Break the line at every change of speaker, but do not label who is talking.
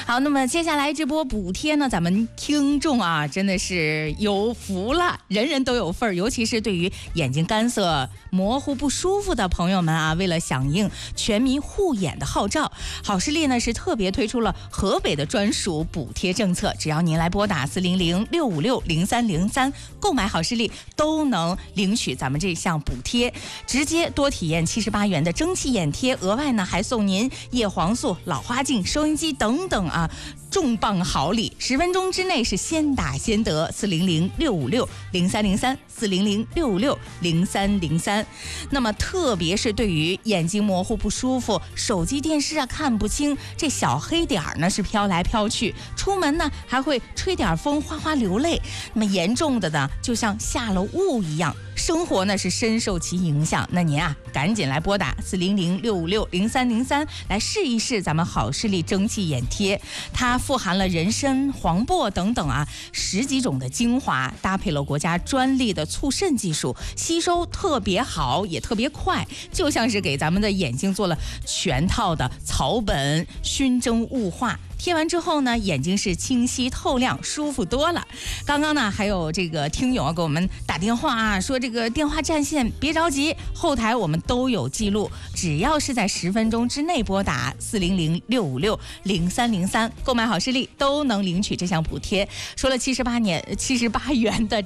好，那么接下来这波补贴呢，咱们听众啊真的是有福了，人人都有份儿，尤其是对于眼睛干涩、模糊不舒服的朋友们啊，为了响应全民护眼的号召，好视力呢是特别推出了河北的专属补贴政策，只要您来拨打400-656-0303购买好视力，都能领取咱们这项补贴，直接多体验78元的蒸汽眼贴，额外呢还送您叶黄素、老花镜、收音机等等啊。重磅好礼，10分钟之内是先打先得，400-656-0303，400-656-0303。那么特别是对于眼睛模糊不舒服、手机电视啊看不清，这小黑点儿呢是飘来飘去，出门呢还会吹点风哗哗流泪，那么严重的呢就像下了雾一样，生活呢是深受其影响。那您啊赶紧来拨打400-656-0303来试一试咱们好视力蒸汽眼贴，它富含了人参、黄柏等等啊10几种的精华，搭配了国家专利的促渗技术，吸收特别好也特别快，就像是给咱们的眼睛做了全套的草本熏蒸雾化。贴完之后呢，眼睛是清晰透亮，舒服多了。刚刚呢，还有这个听友给我们打电话啊，说这个电话占线，别着急，后台我们都有记录，只要是在10分钟之内拨打400-656-0303购买好视力，都能领取这项补贴。说了78元的